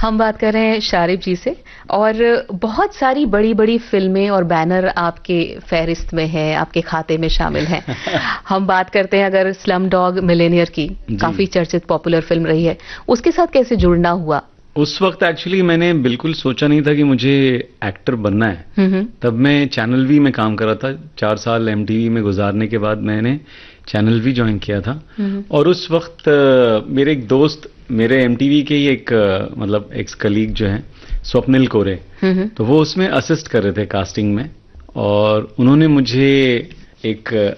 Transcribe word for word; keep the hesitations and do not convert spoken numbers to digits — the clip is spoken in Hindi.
हम बात कर रहे हैं शारिब जी से और बहुत सारी बड़ी बड़ी फिल्में और बैनर आपके फहरिस्त में है, आपके खाते में शामिल हैं। हम बात करते हैं अगर स्लम डॉग मिलेनियर की, काफी चर्चित पॉपुलर फिल्म रही है, उसके साथ कैसे जुड़ना हुआ? उस वक्त एक्चुअली मैंने बिल्कुल सोचा नहीं था कि मुझे एक्टर बनना है। तब मैं चैनल वी में काम कर रहा था। चार साल एमटीवी में गुजारने के बाद मैंने चैनल वी ज्वाइन किया था। और उस वक्त मेरे एक दोस्त, मेरे एमटीवी के ही एक मतलब एक्स कलीग जो हैं स्वप्निल कोरे, तो वो उसमें असिस्ट कर रहे थे कास्टिंग में, और उन्होंने मुझे एक